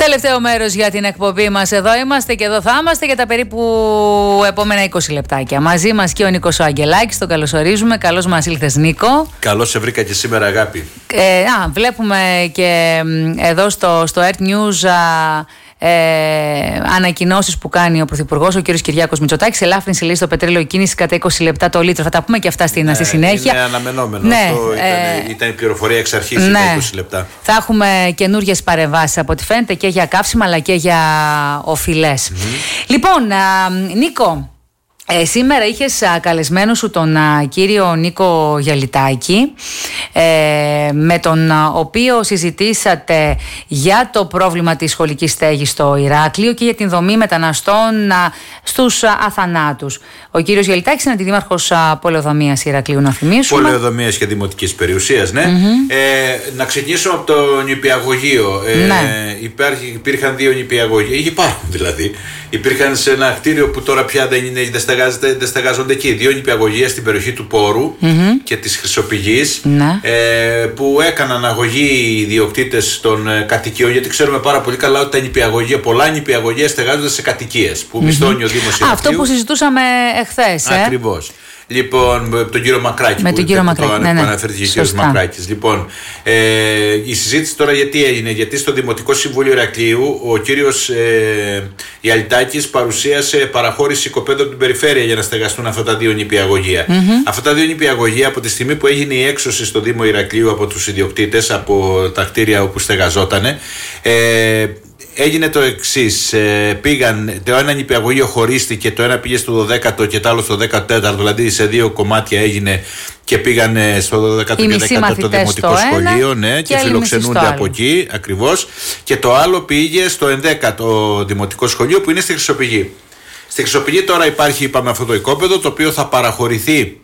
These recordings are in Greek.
Τελευταίο μέρος για την εκπομπή μας. Εδώ είμαστε και εδώ θα είμαστε για τα περίπου επόμενα 20 λεπτάκια. Μαζί μας και ο Νίκος ο Αγγελάκης, τον καλωσορίζουμε. Καλώς μας ήλθες, Νίκο. Καλώς σε βρήκα και σήμερα, αγάπη. Βλέπουμε και εδώ στο Earth News ανακοινώσεις που κάνει ο Πρωθυπουργός, ο κ. Κυριάκος Μητσοτάκης. Ελάφρυνση, λέει, στο πετρέλαιο κίνηση κατά 20 λεπτά το λίτρο. Θα τα πούμε και αυτά στη συνέχεια. Είναι αναμενόμενο. Αυτό ήταν η πληροφορία εξ αρχής, τα 20 λεπτά. Θα έχουμε καινούριες παρεμβάσεις από ό,τι φαίνεται και για καύσιμα αλλά και για οφειλές. Λοιπόν, Νίκο, σήμερα είχες καλεσμένο σου τον κύριο Νίκο Γιαλιτάκη, με τον οποίο συζητήσατε για το πρόβλημα της σχολικής στέγης στο Ηράκλειο και για την δομή μεταναστών στους αθανάτους. Ο κύριος Γιαλιτάκης είναι αντιδήμαρχος Πολεοδομίας Ηρακλείου, να θυμίσουμε. Πολεοδομίας και Δημοτικής Περιουσίας, ναι. Να ξεκινήσουμε από το νηπιαγωγείο. Υπήρχαν δύο νηπιαγωγεία, υπάρχουν δηλαδή. Υπήρχαν σε ένα κτίριο που τώρα πια δεν στεγάζονται εκεί. Δύο νηπιαγωγεία στην περιοχή του Πόρου και της Χρυσοπηγής, που έκαναν αγωγή οι ιδιοκτήτες των κατοικιών, γιατί ξέρουμε πάρα πολύ καλά ότι πολλά νηπιαγωγεία στεγάζονται σε κατοικίες που μισθώνει ο Δήμος Ηρακλείου. Αυτό που συζητούσαμε εχθές. Ακριβώς. Λοιπόν, τον κύριο Μακράκη, με τον κύριο Μακράκη, που αναφέρθηκε ο κύριος Μακράκης. Λοιπόν, η συζήτηση τώρα γιατί έγινε? Γιατί στο Δημοτικό Συμβούλιο Ηρακλείου ο κύριος Γιαλιτάκης παρουσίασε παραχώρηση οικοπαίδων από την περιφέρεια για να στεγαστούν αυτά τα δύο νηπιαγωγεία. Αυτά τα δύο νηπιαγωγεία, από τη στιγμή που έγινε η έξωση στο Δήμο Ηρακλείου από τους ιδιοκτήτες, από τα κτίρια όπου στεγαζότανε, έγινε το εξής. Πήγαν, το ένα νηπιαγωγείο χωρίστηκε, το ένα πήγε στο 12ο και το άλλο στο 14ο, δηλαδή σε δύο κομμάτια έγινε και πήγαν στο 12ο και 14ο Δημοτικό Σχολείο, και φιλοξενούνται από εκεί ακριβώς. Και το άλλο πήγε στο 11ο Δημοτικό Σχολείο που είναι στη Χρυσοπηγή. Στη Χρυσοπηγή τώρα υπάρχει, είπαμε, αυτό το οικόπεδο, το οποίο θα παραχωρηθεί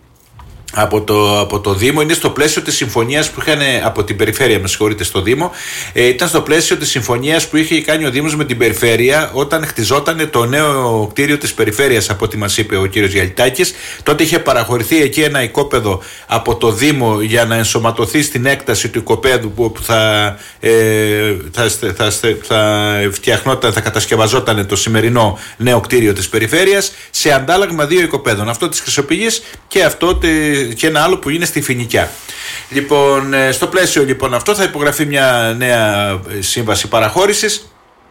από το Δήμο. Είναι στο πλαίσιο της συμφωνίας που είχαν, από την περιφέρεια, με συγχωρείτε, στο Δήμο. Ήταν στο πλαίσιο της συμφωνίας που είχε κάνει ο Δήμος με την περιφέρεια όταν χτιζόταν το νέο κτίριο της περιφέρειας, από ό,τι μας είπε ο κύριος Γιαλιτάκης. Τότε είχε παραχωρηθεί εκεί ένα οικόπεδο από το Δήμο για να ενσωματωθεί στην έκταση του οικοπαίδου που θα κατασκευαζόταν το σημερινό νέο κτίριο της περιφέρειας, σε αντάλλαγμα δύο οικοπαίδων. Αυτό της Χρυσοπηγής και ένα άλλο που είναι στη Φοινικιά. Λοιπόν, στο πλαίσιο λοιπόν αυτό θα υπογραφεί μια νέα σύμβαση παραχώρησης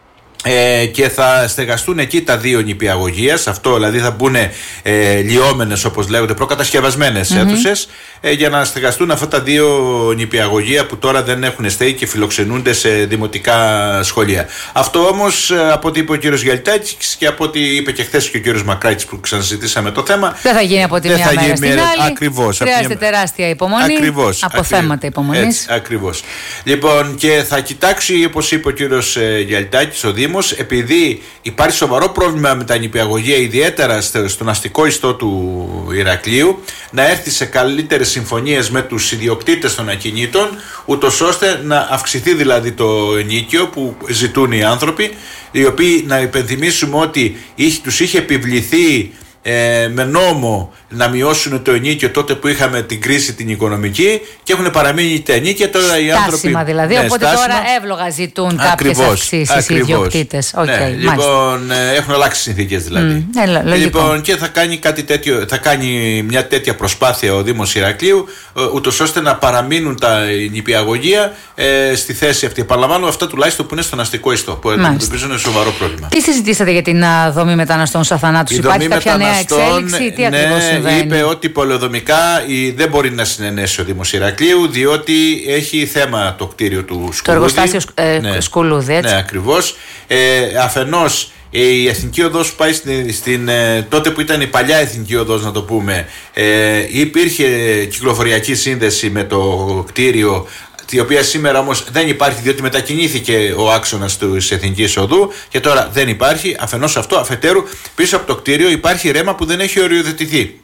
και θα στεγαστούν εκεί τα δύο νηπιαγωγείας. Αυτό δηλαδή θα μπουν λιώμενες, όπως λέγονται, προκατασκευασμένες αίθουσες, για να στεγαστούν αυτά τα δύο νηπιαγωγεία που τώρα δεν έχουν στέγη και φιλοξενούνται σε δημοτικά σχολεία. Αυτό όμως, από ό,τι είπε ο κύριος Γιαλιτάκης και από ό,τι είπε και χθες και ο κύριος Μακράκης που ξαναζητήσαμε το θέμα, δεν θα γίνει από τη μια μέρα στην άλλη. Ακριβώς. Χρειάζεται τεράστια υπομονή. Από θέματα υπομονής. Ακριβώς. Λοιπόν, και θα κοιτάξει, όπως είπε ο κύριος Γιαλιτάκης, ο Δήμος, επειδή υπάρχει σοβαρό πρόβλημα με τα νηπιαγωγεία, ιδιαίτερα στον αστικό ιστό του Ηρακλείου, να έρθει σε καλύτερες συμφωνίες με τους ιδιοκτήτες των ακινήτων, ούτως ώστε να αυξηθεί δηλαδή το ενίκιο που ζητούν οι άνθρωποι, οι οποίοι, να υπενθυμίσουμε ότι τους είχε επιβληθεί με νόμο να μειώσουν το ενίκιο τότε που είχαμε την κρίση την οικονομική, και έχουν παραμείνει τα ενίκια. Τώρα οι άνθρωποι. Στάσιμα δηλαδή. Οπότε τώρα εύλογα ζητούν κάποιες αυξήσεις οι ιδιοκτήτες. Λοιπόν, έχουν αλλάξει συνθήκες δηλαδή. Λοιπόν, και θα κάνει κάτι τέτοιο, θα κάνει μια τέτοια προσπάθεια ο Δήμος Ηρακλείου, ούτως ώστε να παραμείνουν τα νηπιαγωγεία στη θέση αυτή. Επαναλαμβάνω, αυτά τουλάχιστον που είναι στον αστικό ιστό, που αντιμετωπίζουν ένα σοβαρό πρόβλημα. Τι συζητήσατε για την δομή μεταναστών στους αθανάτους? Υπάρχει κάποια νέα εξέλιξη? Τι ακριβώς συμβαίνει? Είπε ότι πολεοδομικά δεν μπορεί να συνενέσει ο Δήμος Ηρακλείου, διότι έχει θέμα το κτίριο του Σκουλούδη. Το εργοστάσιο Σκουλούδη, έτσι. Ναι, ακριβώς. Αφενός, η Εθνική Οδός που πάει τότε που ήταν η παλιά Εθνική Οδός, να το πούμε, υπήρχε κυκλοφοριακή σύνδεση με το κτίριο, η οποία σήμερα όμως δεν υπάρχει, διότι μετακινήθηκε ο άξονας της Εθνικής Οδού και τώρα δεν υπάρχει. Αφενός αυτό, αφετέρου, πίσω από το κτίριο υπάρχει ρέμα που δεν έχει οριοθετηθεί.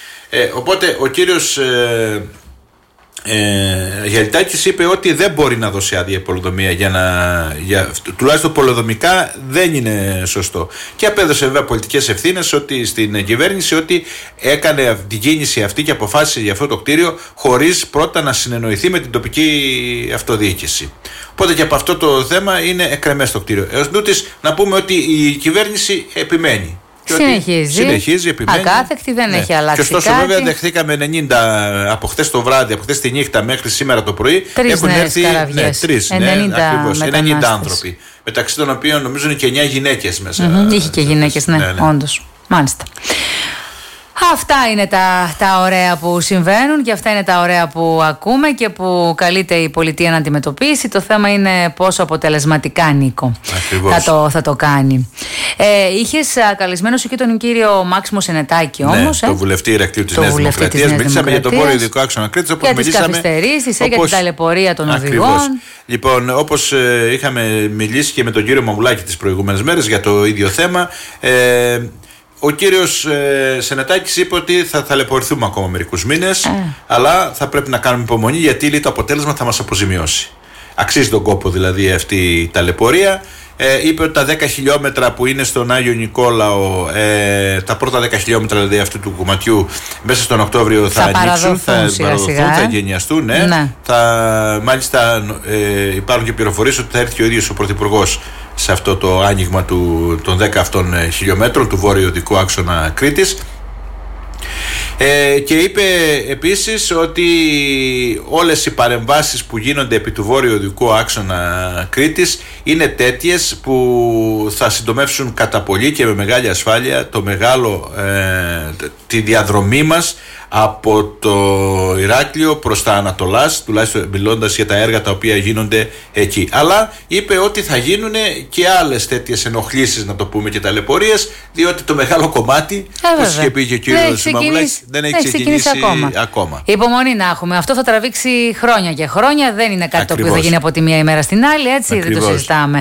Οπότε ο κύριος Γιαλιτάκης είπε ότι δεν μπορεί να δώσει άδεια πολεοδομία τουλάχιστον πολεοδομικά δεν είναι σωστό, και απέδωσε βέβαια πολιτικές ευθύνες στην κυβέρνηση ότι έκανε την κίνηση αυτή και αποφάσισε για αυτό το κτίριο χωρίς πρώτα να συνεννοηθεί με την τοπική αυτοδιοίκηση. Οπότε και από αυτό το θέμα είναι εκκρεμές το κτίριο. Έως τούτης να πούμε ότι η κυβέρνηση επιμένει. Συνεχίζει, επιμένει. Ακάθεκτη, δεν έχει αλλάξει. Και ωστόσο, βέβαια, δεχθήκαμε 90 από χθες το βράδυ, από χθες τη νύχτα μέχρι σήμερα το πρωί. Έχουν έρθει 90 άνθρωποι. Μεταξύ των οποίων νομίζω είναι και 9 γυναίκες μέσα. Είχε και γυναίκες, ναι, όντως. Μάλιστα. Αυτά είναι τα ωραία που συμβαίνουν και αυτά είναι τα ωραία που ακούμε και που καλείται η πολιτεία να αντιμετωπίσει. Το θέμα είναι πόσο αποτελεσματικά, Νίκο, θα το κάνει. Είχες καλεσμένο σου και τον κύριο Μάξιμο Σενετάκη όμως. Το βουλευτή Ηρακλείου της Νέας Δημοκρατίας. Μιλήσαμε για τον βόρειο ειδικό άξονα Κρήτης. Για τις καθυστερήσεις, για την ταλαιπωρία των οδηγών. Λοιπόν, όπως είχαμε μιλήσει και με τον κύριο Μαμουλάκη τις προηγούμενες μέρες για το ίδιο θέμα, ο κύριος Σενετάκης είπε ότι θα ταλαιπωρηθούμε ακόμα μερικούς μήνες, αλλά θα πρέπει να κάνουμε υπομονή, γιατί λέει, το αποτέλεσμα θα μας αποζημιώσει. Αξίζει τον κόπο δηλαδή αυτή η ταλαιπωρία. Είπε ότι τα 10 χιλιόμετρα που είναι στον Άγιο Νικόλαο, τα πρώτα 10 χιλιόμετρα δηλαδή αυτού του κομματιού, μέσα στον Οκτώβριο θα ανοίξουν, θα εγκαινιαστούν. Ναι. Μάλιστα υπάρχουν και πληροφορίες ότι θα έρθει ο ίδιος ο Πρωθυπουργός σε αυτό το άνοιγμα των 10 αυτών χιλιόμετρων του βόρειο οδικού άξονα Κρήτης. Και είπε επίσης ότι όλες οι παρεμβάσεις που γίνονται επί του βόρειο οδικού άξονα Κρήτης είναι τέτοιες που θα συντομεύσουν κατά πολύ και με μεγάλη ασφάλεια τη διαδρομή μας από το Ηράκλειο προς τα Ανατολάς, τουλάχιστον μιλώντας για τα έργα τα οποία γίνονται εκεί. Αλλά είπε ότι θα γίνουν και άλλες τέτοιες ενοχλήσεις, να το πούμε, και ταλαιπωρίες, διότι το μεγάλο κομμάτι, όπως είχε πει και ο κύριος Μαμουλάκης, δεν έχει ξεκινήσει ακόμα. Υπομονή να έχουμε. Αυτό θα τραβήξει χρόνια και χρόνια. Δεν είναι κάτι το οποίο θα γίνει από τη μία ημέρα στην άλλη, έτσι. Ακριβώς. Δεν το συζητάμε.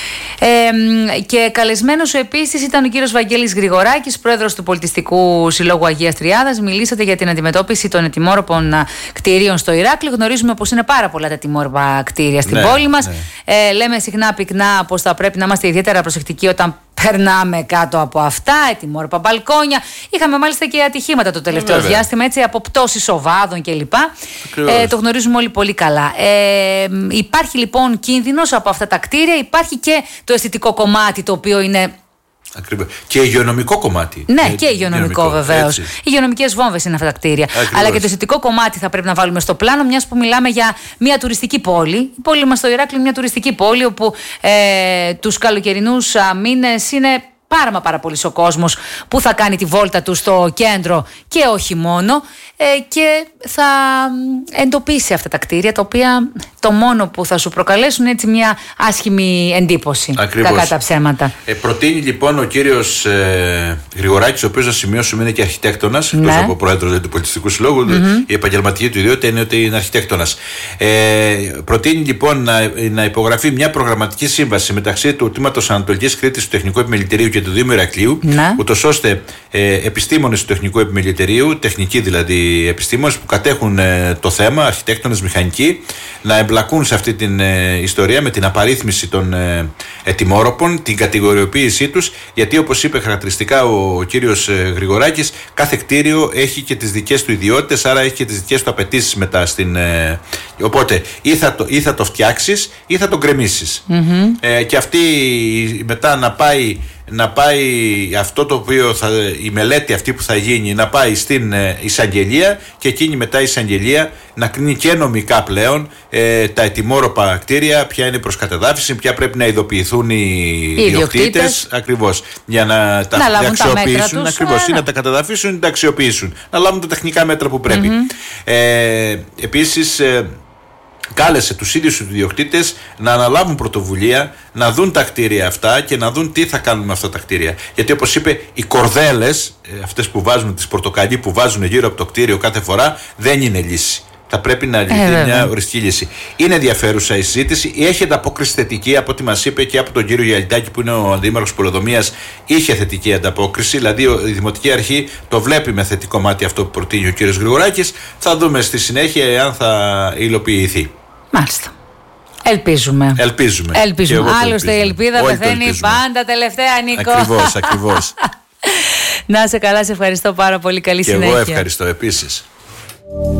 Και καλεσμένος σου επίσης ήταν ο κύριος Βαγγέλης Γρηγοράκης, πρόεδρος του Πολιτιστικού Συλλόγου Αγίας Τριάδας. Μιλήσατε για την αντιμετώπιση των ετοιμόρροπων κτηρίων στο Ηράκλειο. Γνωρίζουμε πως είναι πάρα πολλά τα ετοιμόρροπα κτίρια στην πόλη μας. Λέμε συχνά πυκνά πως θα πρέπει να είμαστε ιδιαίτερα προσεκτικοί όταν περνάμε κάτω από αυτά, ετοιμόρροπα μπαλκόνια. Είχαμε μάλιστα και ατυχήματα το τελευταίο διάστημα, έτσι, από πτώσεις οβάδων κλπ. Το γνωρίζουμε όλοι πολύ καλά. Υπάρχει λοιπόν κίνδυνος από αυτά τα κτίρια, υπάρχει και το αισθητικό κομμάτι, το οποίο είναι. Ακριβώς. Και υγειονομικό κομμάτι. Ναι, και υγειονομικό βεβαίως. Οι υγειονομικές βόμβες είναι αυτά τα κτίρια. Ακριβώς. Αλλά και το αισθητικό κομμάτι θα πρέπει να βάλουμε στο πλάνο, μιας που μιλάμε για μια τουριστική πόλη. Η πόλη μας στο Ηράκλειο είναι μια τουριστική πόλη, όπου τους καλοκαιρινούς μήνες είναι πάρα πολύ ο κόσμος που θα κάνει τη βόλτα του στο κέντρο και όχι μόνο, και θα εντοπίσει αυτά τα κτίρια, τα οποία το μόνο που θα σου προκαλέσουν έτσι μια άσχημη εντύπωση. Ακριβώς. Κακά τα ψέματα. Προτείνει λοιπόν ο κύριος Γρηγοράκης, ο οποίος να σημειώσουμε είναι και αρχιτέκτονας, εκτός από πρόεδρος του Πολιτιστικού Συλλόγου, η επαγγελματική του ιδιότητα είναι ότι είναι αρχιτέκτονας. Προτείνει λοιπόν να υπογραφεί μια προγραμματική σύμβαση μεταξύ του Τμήματος Ανατολικής Κρήτης του Τεχνικού Επιμελητηρίου και του Δήμου Ηρακλείου, ούτως ώστε επιστήμονες του Τεχνικού Επιμελητηρίου, τεχνικοί δηλαδή επιστήμονες που κατέχουν το θέμα, αρχιτέκτονες, μηχανικοί, να εμπλακούν σε αυτή την ιστορία με την απαρίθμηση των ετοιμόρροπων, την κατηγοριοποίησή τους, γιατί όπως είπε χαρακτηριστικά ο κύριος Γρηγοράκης, κάθε κτίριο έχει και τις δικές του ιδιότητες, άρα έχει και τις δικές του απαιτήσεις μετά οπότε ή θα το φτιάξεις ή θα το γκρεμίσεις. Και αυτή μετά να πάει αυτό το οποίο η μελέτη αυτή που θα γίνει να πάει στην εισαγγελία, και εκείνη μετά η εισαγγελία να κρίνει και νομικά πλέον τα ετοιμόρροπα κτίρια, ποια είναι προς κατεδάφιση, ποια πρέπει να ειδοποιηθούν οι ιδιοκτήτες, ακριβώς, για να τα αξιοποιήσουν, ακριβώς, ή να τα κατεδαφίσουν ή να τα αξιοποιήσουν, να λάβουν τα τεχνικά μέτρα που πρέπει. Επίσης κάλεσε τους ίδιους τους ιδιοκτήτες να αναλάβουν πρωτοβουλία, να δουν τα κτίρια αυτά και να δουν τι θα κάνουν με αυτά τα κτίρια. Γιατί όπως είπε, οι κορδέλες, αυτές που βάζουν, τις πορτοκαλί που βάζουν γύρω από το κτίριο κάθε φορά, δεν είναι λύση. Θα πρέπει να λυθεί μια οριστική λύση. Είναι ενδιαφέρουσα η συζήτηση. Έχει ανταπόκριση θετική, από ό,τι μας είπε και από τον κύριο Γιαλιτάκη, που είναι ο αντίδημαρχος Πολεοδομίας. Είχε θετική ανταπόκριση. Δηλαδή η Δημοτική Αρχή το βλέπει με θετικό μάτι αυτό που προτείνει ο κύριος Γρηγοράκης. Θα δούμε στη συνέχεια αν θα υλοποιηθεί. Μάλιστα. Ελπίζουμε. Άλλωστε η ελπίδα πεθαίνει πάντα τελευταία, Νίκο. Ακριβώς. Να είσαι καλά, σε ευχαριστώ πάρα πολύ. Καλή συνέχεια. Και εγώ ευχαριστώ επίσης.